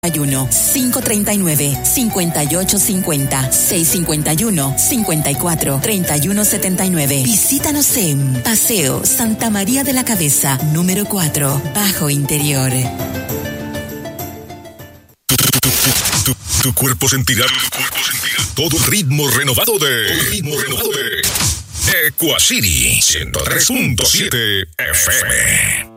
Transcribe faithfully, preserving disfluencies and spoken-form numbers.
cinco tres nueve, cinco ocho cinco cero, seis cinco uno, cinco cuatro, tres uno siete nueve. Visítanos en Paseo Santa María de la Cabeza, número cuatro, Bajo Interior. Tu, tu, tu, tu, tu, tu cuerpo sentirá, tu cuerpo sentirá todo el ritmo renovado de, todo el ritmo renovado de Equacity ciento tres punto siete F M.